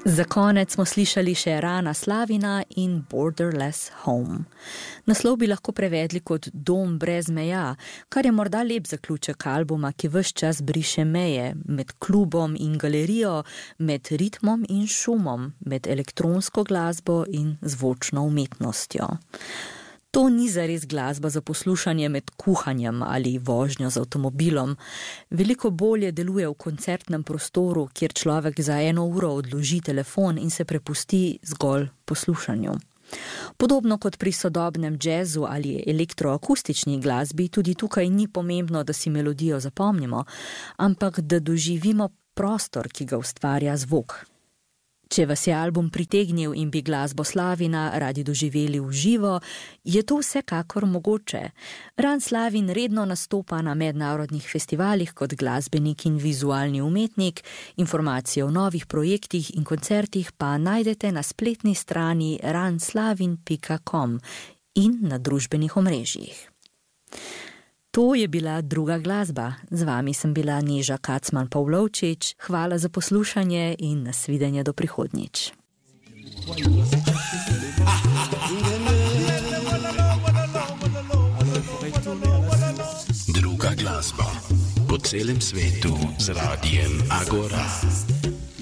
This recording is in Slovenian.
Za konec smo slišali še Rana Slavina in Borderless Home. Naslov bi lahko prevedli kot Dom brez meja, kar je morda lep zaključek albuma, ki ves čas briše meje med klubom in galerijo, med ritmom in šumom, med elektronsko glasbo in zvočno umetnostjo. To ni zares glasba za poslušanje med kuhanjem ali vožnjo z avtomobilom. Veliko bolje deluje v koncertnem prostoru, kjer človek za 1 uro odloži telefon in se prepusti zgolj poslušanju. Podobno kot pri sodobnem džezu ali elektroakustični glasbi, tudi tukaj ni pomembno, da si melodijo zapomnimo, ampak da doživimo prostor, ki ga ustvarja zvok. Če vas je album pritegnil in bi glasbo Slavina radi doživeli v živo, je to vsekakor mogoče. Ran Slavin redno nastopa na mednarodnih festivalih kot glasbenik in vizualni umetnik, informacije o novih projektih in koncertih pa najdete na spletni strani ranslavin.com in na družbenih omrežjih. To je bila druga glasba. Z vami sem bila Neža Kacman-Pavlovčič. Hvala za poslušanje in nasvidenje do prihodnjič. Druga glasba po celem svetu z Radijem Agora.